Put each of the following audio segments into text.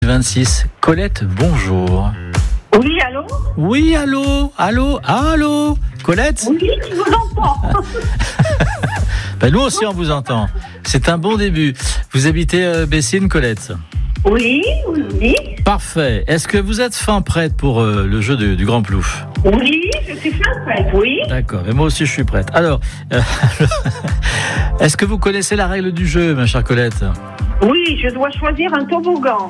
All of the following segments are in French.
2026. Colette, bonjour. Oui, allô? Oui, allô, Colette? Oui, je vous entends. Ben, nous aussi, on vous entend. C'est un bon début. Vous habitez Bessines, Colette? Oui. Parfait. Est-ce que vous êtes fin prête pour le jeu du Grand Plouf? Oui, je suis fin prête, oui. D'accord, et moi aussi je suis prête. Alors, est-ce que vous connaissez la règle du jeu, ma chère Colette? Oui, je dois choisir un toboggan.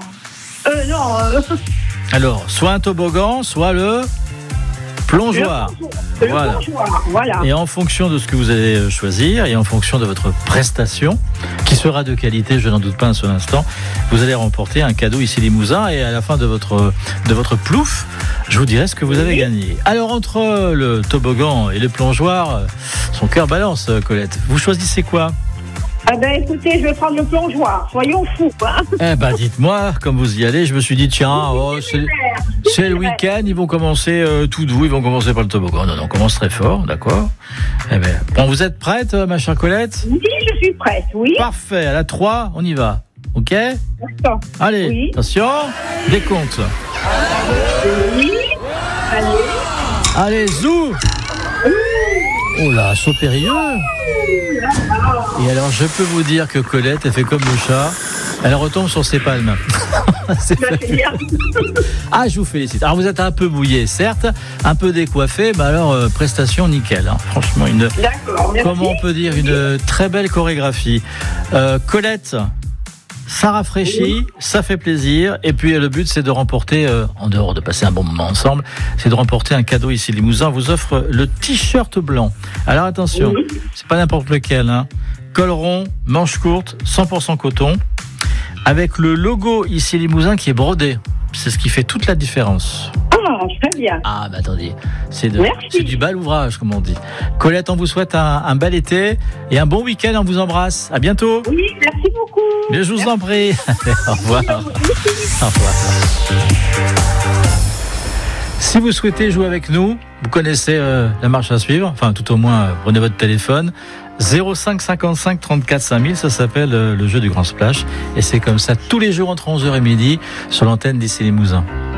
Alors, soit un toboggan, soit le plongeoir. Le plongeoir, voilà. Et en fonction de ce que vous allez choisir et en fonction de votre prestation, qui sera de qualité, je n'en doute pas un seul instant, vous allez remporter un cadeau ici Limousin, et à la fin de votre plouf, je vous dirai ce que vous avez gagné. Alors, entre le toboggan et le plongeoir, son cœur balance, Colette. Vous choisissez quoi? Ah ben écoutez, je vais prendre le plongeoir, soyons fous. Hein. Eh ben dites-moi, comme vous y allez, je me suis dit tiens, c'est le week-end, ils vont commencer tout doux, ils vont commencer par le toboggan. Non, on commence très fort, d'accord. Eh ben, bon, vous êtes prête, ma chère Colette? Oui, je suis prête, oui. Parfait, à la 3, on y va, ok? D'accord. Allez, oui. Attention, décompte. Oui, Allez, zou. Oh là, saut périlleux. Et alors, je peux vous dire que Colette, elle fait comme le chat, elle retombe sur ses palmes. C'est bien. Ah, je vous félicite. Alors, vous êtes un peu mouillé, certes, un peu décoiffé, mais alors, prestation nickel. Hein. Franchement, D'accord, merci. comment on peut dire, une très belle chorégraphie. Colette, ça rafraîchit, ça fait plaisir, et puis le but c'est de remporter, en dehors de passer un bon moment ensemble, c'est de remporter un cadeau ici. Limousin vous offre le t-shirt blanc. Alors attention, c'est pas n'importe lequel, hein. Col rond, manche courte, 100% coton, avec le logo ici Limousin qui est brodé. C'est ce qui fait toute la différence. Ah, très bien. Ah, bah attendez, c'est du bel ouvrage, comme on dit. Colette, on vous souhaite un bel été et un bon week-end, on vous embrasse. À bientôt. Oui, merci beaucoup. Mais je vous en prie. Au revoir. Au revoir. Si vous souhaitez jouer avec nous, vous connaissez la marche à suivre, enfin tout au moins prenez votre téléphone. 05 55 34 5000, ça s'appelle le jeu du Grand Splash, et c'est comme ça tous les jours entre 11h et midi sur l'antenne d'ICI Limousin.